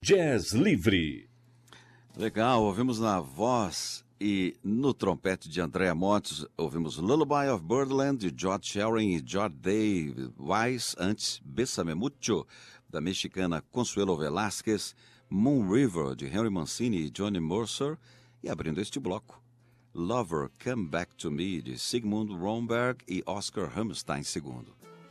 Jazz Livre. Legal, ouvimos na voz e no trompete de Andrea Mottes, ouvimos Lullaby of Birdland de George Shearing e George Dave Wise, antes Bésame Mucho, da mexicana Consuelo Velázquez, Moon River de Henry Mancini e Johnny Mercer, e abrindo este bloco, Lover Come Back to Me de Sigmund Romberg e Oscar Hammerstein II.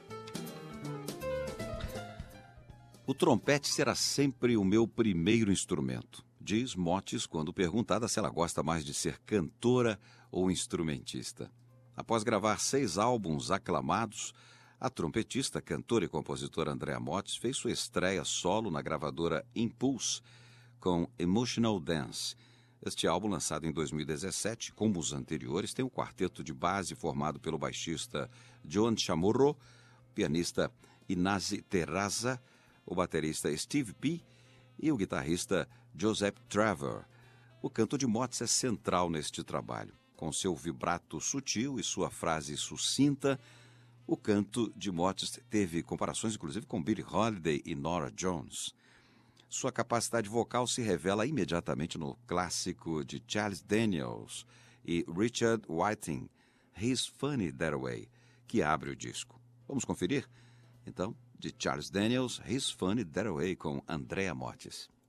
O trompete será sempre o meu primeiro instrumento, diz Mottes quando perguntada se ela gosta mais de ser cantora ou instrumentista. Após gravar 6 álbuns aclamados, a trompetista, cantora e compositora Andrea Mottes fez sua estreia solo na gravadora Impulse com Emotional Dance. Este álbum, lançado em 2017, como os anteriores, tem um quarteto de base formado pelo baixista John Chamorro, pianista Inácio Terraza, o baterista Steve P. e o guitarrista Joseph Trevor. O canto de Mottes é central neste trabalho. Com seu vibrato sutil e sua frase sucinta, o canto de Mottes teve comparações, inclusive, com Billie Holiday e Norah Jones. Sua capacidade vocal se revela imediatamente no clássico de Charles Daniels e Richard Whiting, He's Funny That Way, que abre o disco. Vamos conferir? Então, de Charles Daniels, He's Funny That Way, com Andrea Mottes.